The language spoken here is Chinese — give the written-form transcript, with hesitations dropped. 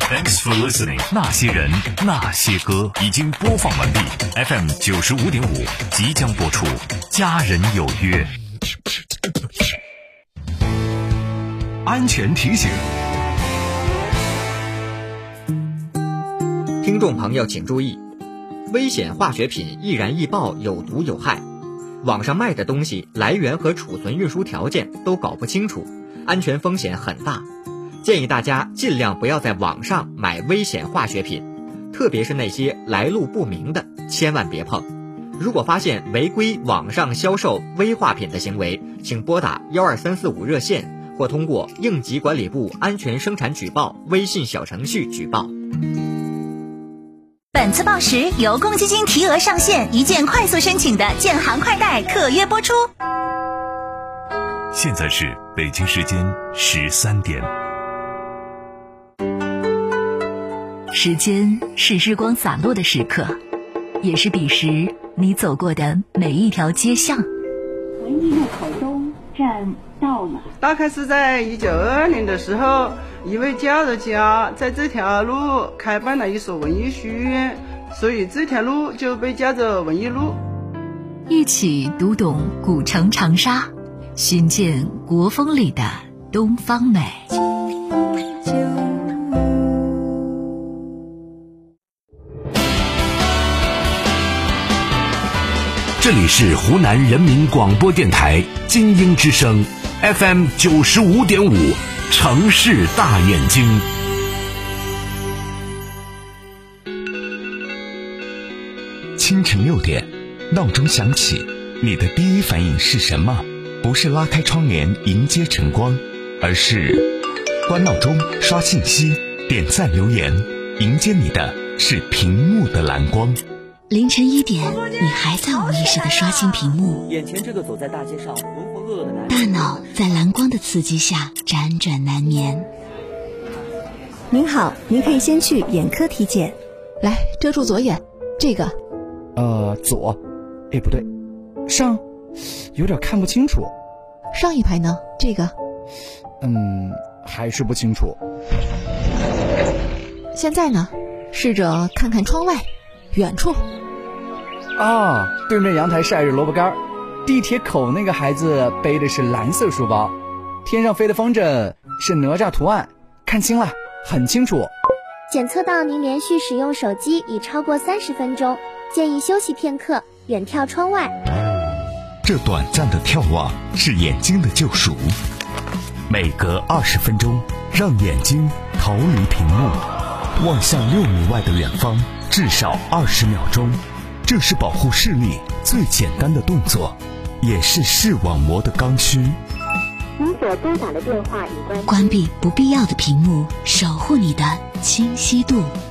Thanks for listening。那些人，那些歌已经播放完毕。FM 95.5即将播出。家人有约。安全提醒。 听众朋友请注意，危险化学品易燃易爆，有毒有害。网上卖的东西来源和储存运输条件都搞不清楚，安全风险很大。建议大家尽量不要在网上买危险化学品，特别是那些来路不明的，千万别碰。如果发现违规网上销售危化品的行为，请拨打12345热线，或通过应急管理部安全生产举报微信小程序举报。 本次报时由公积金提额上限一键快速申请的建行快贷特约播出。 现在是北京时间13点。 时间是日光洒落的时刻，也是彼时你走过的每一条街巷。 文艺路口东站到了。 大概是在1922年的时候，一位教育家在这条路开办了一所文艺学院，所以这条路就被叫做文艺路。 一起读懂古城长沙，寻见国风里的东方美。 这里是湖南人民广播电台精英之声 FM 95.5城市大眼睛。 清晨6点，闹钟响起，你的第一反应是什么？不是拉开窗帘迎接晨光，而是关闹钟、刷信息、点赞留言，迎接你的是屏幕的蓝光。 凌晨1点，你还在无意识地刷新屏幕， 眼前这个走在大街上浑浑噩噩的男人， 大脑在蓝光的刺激下辗转难眠。 您好，您可以先去眼科体检。 来，遮住左眼，这个左，不对，上，有点看不清楚。 上一排呢？这个还是不清楚。 现在呢？试着看看窗外，远处。 对面阳台晒着萝卜干，地铁口那个孩子背的是蓝色书包，天上飞的风筝是哪吒图案，看清了，很清楚。 检测到您连续使用手机已超过30分钟，建议休息片刻，远眺窗外。 这短暂的眺望是眼睛的救赎，每隔20分钟，让眼睛逃离屏幕，望向6米外的远方，至少20秒钟。这是保护视力最简单的动作，也是视网膜的刚需。 您所拨打的电话已关闭不必要的屏幕，守护你的清晰度。